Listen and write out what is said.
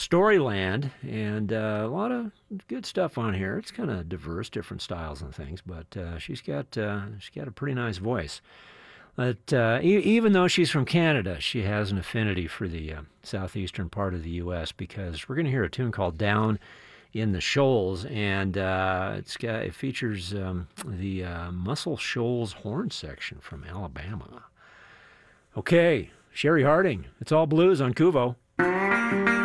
Storyland, and a lot of good stuff on here. It's kind of diverse, different styles and things, but she's got a pretty nice voice. But even though she's from Canada, she has an affinity for the southeastern part of the U.S. because we're going to hear a tune called "Down in the Shoals," and it features the Muscle Shoals horn section from Alabama. Okay, Sherry Harding. It's all blues on Kuvo.